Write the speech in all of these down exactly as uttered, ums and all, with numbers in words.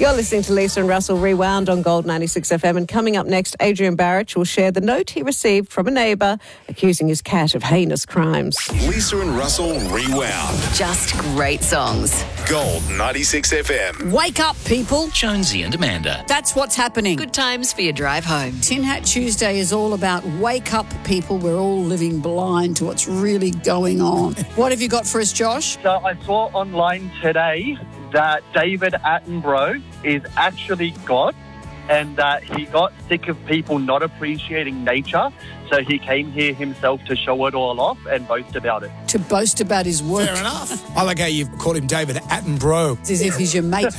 You're listening to Lisa and Russell Rewound on Gold ninety-six F M, and coming up next, Adrian Barrett will share the note he received from a neighbour accusing his cat of heinous crimes. Lisa and Russell Rewound. Just great songs. Gold ninety-six F M. Wake up, people. Jonesy and Amanda. That's what's happening. Good times for your drive home. Tin Hat Tuesday is all about wake up, people. We're all living blind to what's really going on. What have you got for us, Josh? So I saw online today that David Attenborough is actually God, and that he got sick of people not appreciating nature, so he came here himself to show it all off and boast about it. To boast about his work. Fair enough. I like how you've called him David Attenborough. It's as if he's your mate.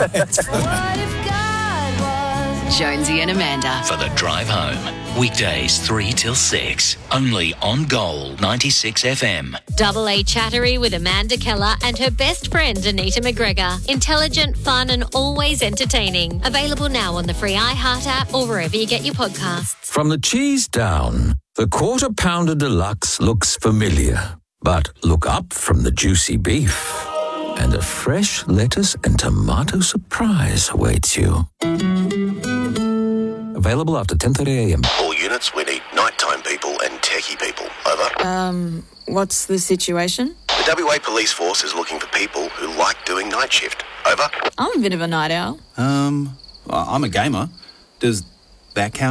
Jonesy and Amanda. For the drive home. Weekdays three till six. Only on Gold ninety-six F M. Double A Chattery with Amanda Keller and her best friend Anita McGregor. Intelligent, fun and always entertaining. Available now on the free iHeart app or wherever you get your podcasts. From the cheese down, the Quarter Pounder Deluxe looks familiar. But look up from the juicy beef and a fresh lettuce and tomato surprise awaits you. Available after ten thirty a.m. All units, we need nighttime people and techie people. Over. Um, what's the situation? The W A Police Force is looking for people who like doing night shift. Over. I'm a bit of a night owl. Um, I'm a gamer. Does that count?